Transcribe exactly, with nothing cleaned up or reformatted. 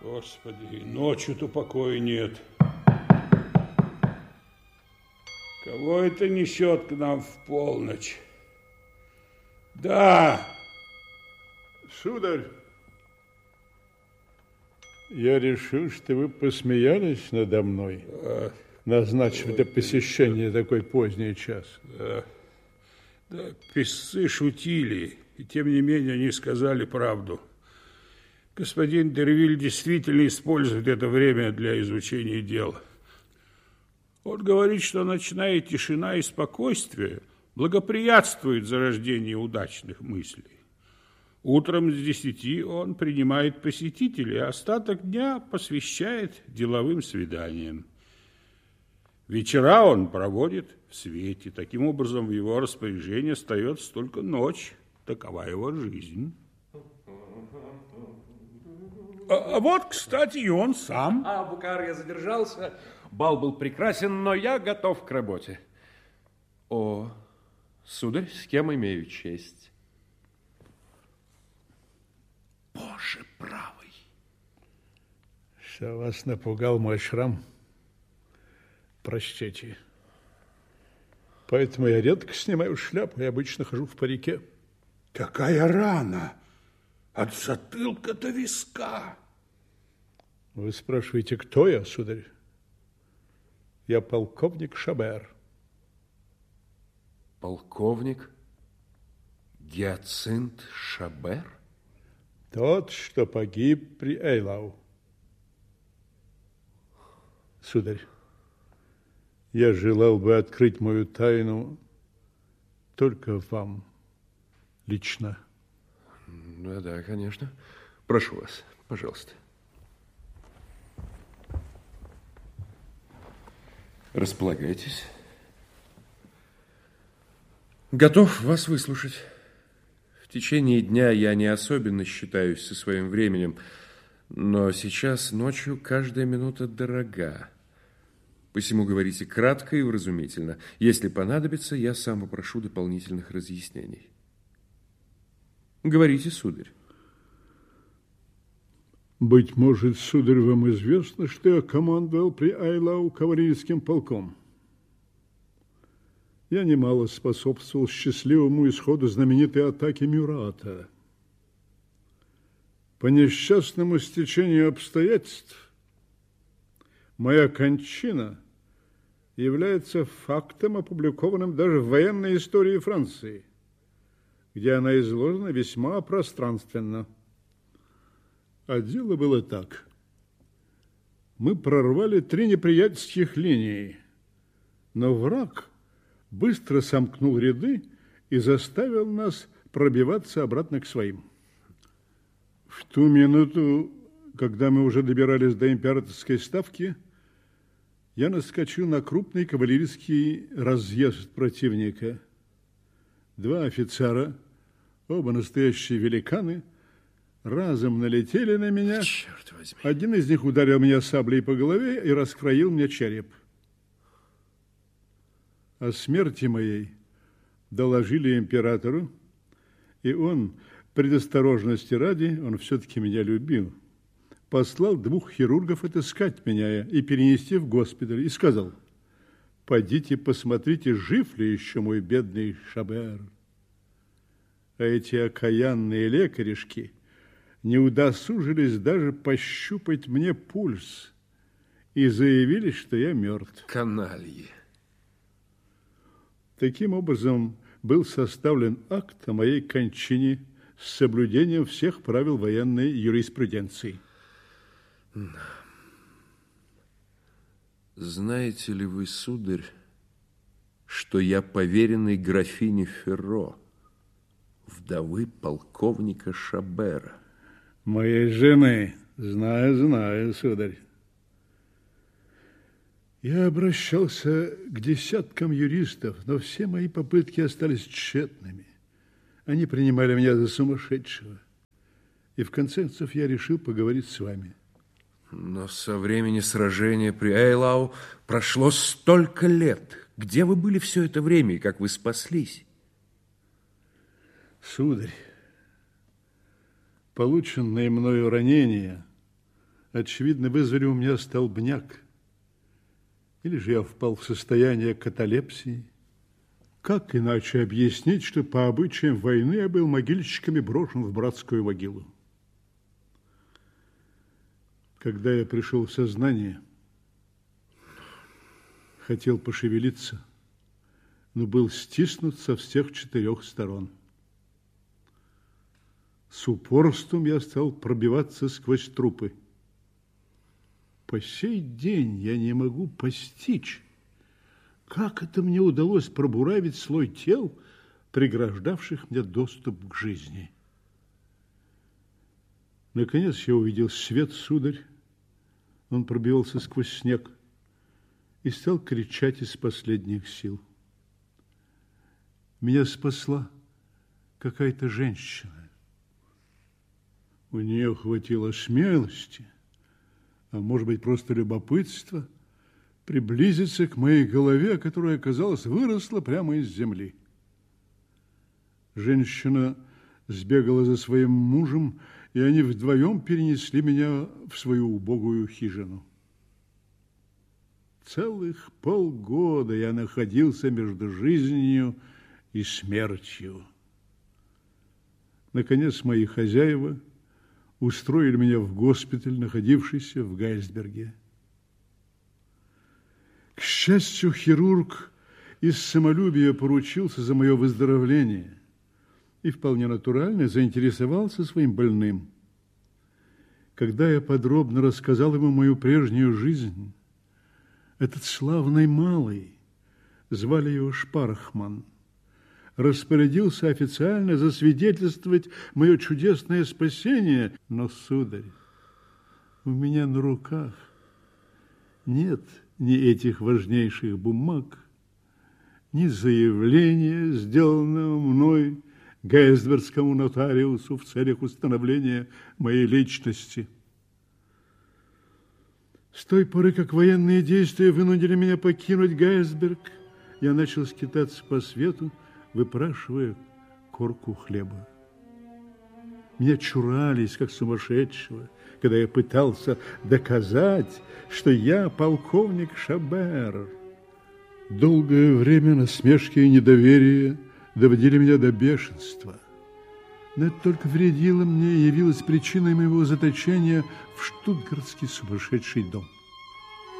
Господи, ночью-то покоя нет. Кого это несет к нам в полночь? Да! Сударь, я решил, что вы посмеялись надо мной, да, назначив это посещение такой поздний час. Да, да, писцы шутили, и тем не менее они сказали правду. Господин Дервиль действительно использует это время для изучения дел. Он говорит, что ночная тишина и спокойствие благоприятствуют зарождению удачных мыслей. Утром с десяти он принимает посетителей, а остаток дня посвящает деловым свиданиям. Вечера он проводит в свете. Таким образом, в его распоряжении остается только ночь. Такова его жизнь. А, а вот, кстати, и он сам. А, Букар, я задержался. Бал был прекрасен, но я готов к работе. О, сударь, с кем имею честь? Боже правый. Что вас напугал мой шрам? Прочтите. Поэтому я редко снимаю шляпу и обычно хожу в парике. Какая рана! От затылка до виска. Вы спрашиваете, кто я, сударь? Я полковник Шабер. Полковник Гиацинт Шабер? Тот, что погиб при Эйлау. Сударь, я желал бы открыть мою тайну только вам лично. Да, да, конечно. Прошу вас, пожалуйста. Располагайтесь. Готов вас выслушать. В течение дня я не особенно считаюсь со своим временем, но сейчас ночью каждая минута дорога. Посему говорите кратко и вразумительно. Если понадобится, я сам попрошу дополнительных разъяснений. Говорите, сударь. Быть может, сударь, вам известно, что я командовал при Эйлау кавалерийским полком. Я немало способствовал счастливому исходу знаменитой атаки Мюрата. По несчастному стечению обстоятельств моя кончина является фактом, опубликованным даже в военной истории Франции, где она изложена весьма пространственно. А дело было так. Мы прорвали три неприятельских линии, но враг быстро сомкнул ряды и заставил нас пробиваться обратно к своим. В ту минуту, когда мы уже добирались до императорской ставки, я наскочил на крупный кавалерийский разъезд противника. Два офицера, оба настоящие великаны, разом налетели на меня. Черт возьми. Один из них ударил меня саблей по голове и раскроил мне череп. О смерти моей доложили императору, и он, предосторожности ради, он все-таки меня любил, послал двух хирургов отыскать меня и перенести в госпиталь, и сказал: «Пойдите посмотрите, жив ли еще мой бедный Шабер». А эти окаянные лекаришки не удосужились даже пощупать мне пульс и заявили, что я мертв. Канальи. Таким образом, был составлен акт о моей кончине с соблюдением всех правил военной юриспруденции. Знаете ли вы, сударь, что я поверенный графине Ферро, вдовы полковника Шабера? Моей жены. Знаю, знаю, сударь. Я обращался к десяткам юристов, но все мои попытки остались тщетными. Они принимали меня за сумасшедшего. И в конце концов я решил поговорить с вами. Но со времени сражения при Эйлау прошло столько лет. Где вы были все это время и как вы спаслись? Сударь, полученные мною ранения очевидно, вызвали у меня столбняк. Или же я впал в состояние каталепсии. Как иначе объяснить, что по обычаям войны я был могильщиками брошен в братскую могилу? Когда я пришел в сознание, хотел пошевелиться, но был стиснут со всех четырех сторон. С упорством я стал пробиваться сквозь трупы. По сей день я не могу постичь, как это мне удалось пробуравить слой тел, преграждавших мне доступ к жизни. Наконец я увидел свет, сударь. Он пробивался сквозь снег и стал кричать из последних сил. Меня спасла какая-то женщина. У нее хватило смелости, а может быть, просто любопытства, приблизиться к моей голове, которая, казалось, выросла прямо из земли. Женщина сбегала за своим мужем, и они вдвоем перенесли меня в свою убогую хижину. Целых полгода я находился между жизнью и смертью. Наконец, мои хозяева устроили меня в госпиталь, находившийся в Гайсберге. К счастью, хирург из самолюбия поручился за мое выздоровление и вполне натурально заинтересовался своим больным. Когда я подробно рассказал ему мою прежнюю жизнь, этот славный малый, звали его Шпархман, распорядился официально засвидетельствовать мое чудесное спасение. Но, сударь, у меня на руках нет ни этих важнейших бумаг, ни заявления, сделанного мной гайсбергскому нотариусу в целях установления моей личности. С той поры, как военные действия вынудили меня покинуть Гайсберг, я начал скитаться по свету, выпрашивая корку хлеба. Меня чурались, как сумасшедшего, когда я пытался доказать, что я полковник Шабер. Долгое время насмешки и недоверие доводили меня до бешенства. Но это только вредило мне и явилось причиной моего заточения в штутгартский сумасшедший дом.